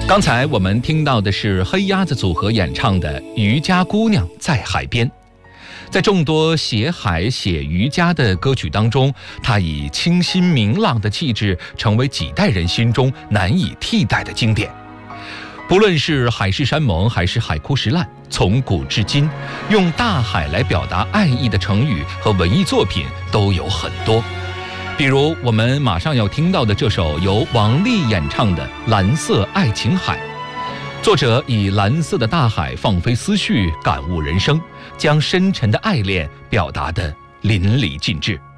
刚才我们听到的是黑鸭子组合演唱的《渔家姑娘在海边》。在众多写海写渔家的歌曲当中，它以清新明朗的气质成为几代人心中难以替代的经典。不论是海誓山盟还是海枯石烂，从古至今用大海来表达爱意的成语和文艺作品都有很多。比如我们马上要听到的这首由王丽演唱的《蓝色爱琴海》，作者以蓝色的大海放飞思绪，感悟人生，将深沉的爱恋表达得淋漓尽致。